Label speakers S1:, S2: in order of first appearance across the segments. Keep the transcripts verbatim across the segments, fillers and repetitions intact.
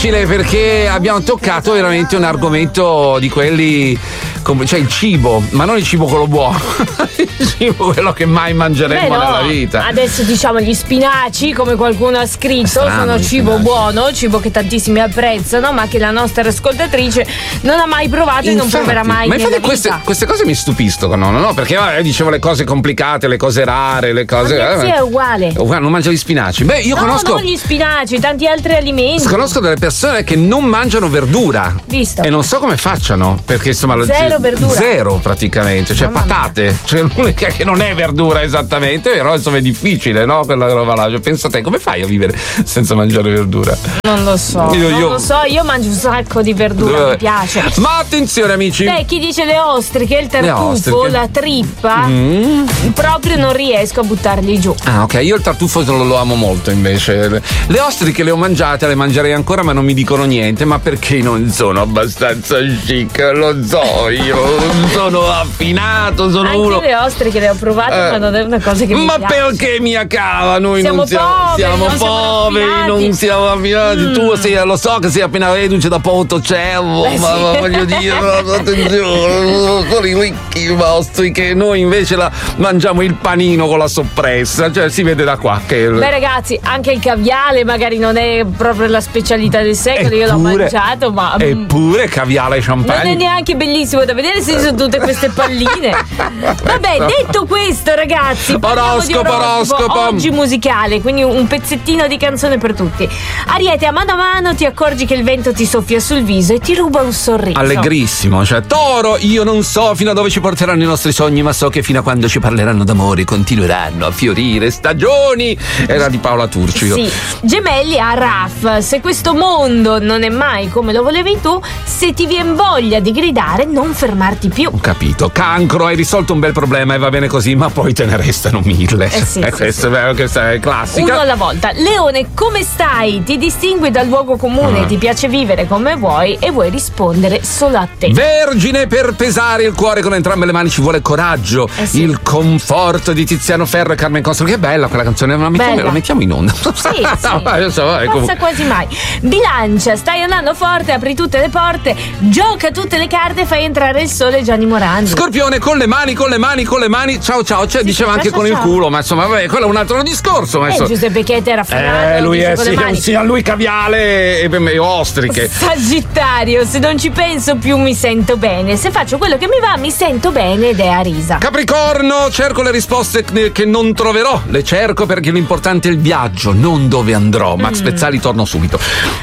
S1: Perché abbiamo toccato veramente un argomento di quelli, cioè il cibo, ma non il cibo quello buono, il cibo quello che mai mangeremo
S2: Beh, no.
S1: nella vita.
S2: Adesso diciamo gli spinaci, come qualcuno ha scritto,
S1: Strano,
S2: sono cibo
S1: spinaci.
S2: buono, cibo che tantissimi apprezzano, ma che la nostra ascoltatrice non ha mai provato e non proverà mai
S1: ma
S2: nella
S1: infatti queste,
S2: vita.
S1: queste cose mi stupiscono, no? no? Perché vabbè, dicevo le cose complicate, le cose rare, le cose.
S2: Ma sì,
S1: eh,
S2: è uguale.
S1: oh, non mangia gli spinaci. Beh, io
S2: no,
S1: conosco.
S2: non gli spinaci, tanti altri alimenti.
S1: Conosco delle persone che non mangiano verdura.
S2: Visto.
S1: E non so come facciano, perché insomma lo-
S2: Zero verdura.
S1: Zero praticamente, cioè
S2: Mamma
S1: patate, cioè l'unica che non è verdura esattamente, però insomma è difficile, no? Quella roba là. Cioè, pensa te, come fai a vivere senza mangiare verdura?
S2: Non lo so,
S1: Io-
S2: non
S1: io-
S2: lo so, io mangio un sacco di verdura, mi piace.
S1: Ma attenzione amici.
S2: Beh, chi dice le ostriche, il tartufo,
S1: ostriche.
S2: la trippa,
S1: Mm.
S2: proprio non riesco a buttarli giù.
S1: Ah, ok, io il tartufo lo, lo amo molto invece. Le ostriche le ho mangiate, le mangerei ancora, ma non mi dicono niente. Ma perché non sono abbastanza chic? Lo so, io sono affinato, sono
S2: Anche
S1: uno.
S2: le ostriche le ho provate,
S1: Eh.
S2: ma non è una cosa che mi
S1: Ma
S2: piace.
S1: perché mia cava? Noi
S2: Siamo
S1: non siamo
S2: poveri,
S1: siamo
S2: non siamo
S1: poveri,
S2: raffinati.
S1: non siamo affinati.
S2: Mm.
S1: Tu sei, lo so che sei appena reduce da Pontocello,
S2: Eh,
S1: ma,
S2: sì.
S1: ma voglio dire, ma attenzione, sono i ricchi i vostri che noi invece la, mangiamo il panino con la soppressa, cioè si vede da qua che.
S2: Beh ragazzi, anche il caviale magari non è proprio la specialità del secolo, io l'ho
S1: Eppure-
S2: mangiato, ma mm,
S1: Eppure caviale e
S2: non è
S1: champagne.
S2: neanche bellissimo da vedere se sono tutte queste palline. Vabbè, detto questo ragazzi, parliamo di
S1: Oroscopo,
S2: oroscopo.
S1: oroscopo.
S2: Oggi musicale, quindi un pezzettino di canzone per tutti. Ariete, a mano a mano ti accorgi che il vento ti soffia sul viso e ti ruba un sorriso.
S1: Allegrissimo, cioè Toro, io non so fino a dove ci porteranno i nostri sogni, ma so che fino a quando ci parleranno d'amore continueranno a fiorire stagioni. Era di Paola Turci.
S2: Sì, Gemelli a Raf, se questo mondo non è mai come lo volevi tu, se ti viene voglia di gridare non fermarti più.
S1: Ho capito. Cancro, hai risolto un bel problema e va bene così, ma poi te ne restano mille.
S2: Eh sì,
S1: Eh,
S2: sì,
S1: questa,
S2: sì.
S1: è- questa è classica.
S2: Uno alla volta. Leone, come stai? Ti distingui dal luogo comune,
S1: Ah.
S2: ti piace vivere come vuoi e vuoi rispondere solo a te.
S1: Vergine, per pesare il cuore con entrambe le mani ci vuole coraggio.
S2: Eh sì.
S1: Il conforto di Tiziano Ferro e Carmen Consoli. Che bella quella canzone, ma mettiamo,
S2: Bella.
S1: la mettiamo in onda.
S2: Sì, sì.
S1: No, ma io so, vabbè,
S2: Passa
S1: comunque.
S2: quasi mai. Bilancia, stai andando forte, apri tutte le porte, gioca tutte le carte, fai entrare il sole Gianni Morandi.
S1: Scorpione, con le mani, con le mani, con le mani. Ciao ciao, cioè
S2: Sì,
S1: diceva
S2: sì,
S1: anche
S2: ciao,
S1: con
S2: ciao.
S1: il culo, ma insomma, vabbè, quello è un altro discorso. Ma
S2: Eh,
S1: insomma-
S2: Giuseppe Chieti era affinato,
S1: Eh, lui
S2: dice
S1: è
S2: con le
S1: sia,
S2: mani.
S1: sia lui caviale e, e ostriche.
S2: Sagittario, se non ci penso più mi sento bene, se faccio quello che mi va mi sento bene ed è a risa.
S1: Capricorno, cerco le risposte che non troverò, le cerco perché l'importante è il viaggio, non dove andrò. Max
S2: Mm.
S1: Pezzali, torno subito.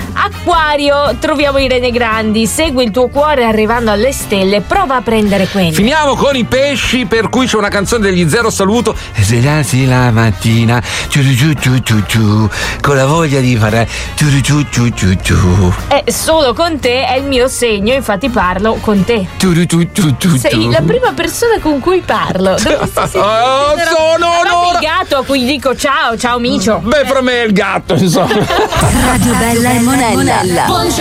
S2: Acquario, troviamo Irene Grandi, segui il tuo cuore arrivando alle stelle, prova a prendere quelli.
S1: Finiamo con i pesci, per cui c'è una canzone degli Zero Saluto. E svegliarsi la mattina, ciu ciu ciu ciu ciu, con la voglia di fare ciu ciu ciu ciu ciu.
S2: Eh, solo con te è il mio segno, infatti parlo con te.
S1: Ciu ciu ciu ciu
S2: Sei
S1: ciu.
S2: la prima persona con cui parlo. Dovresti sentire
S1: Oh,
S2: questa
S1: sono
S2: roba. A parte
S1: onora-
S2: il gatto a cui dico ciao, ciao Micio.
S1: Beh, per me è il gatto, insomma.
S3: Radio Bella e Monella.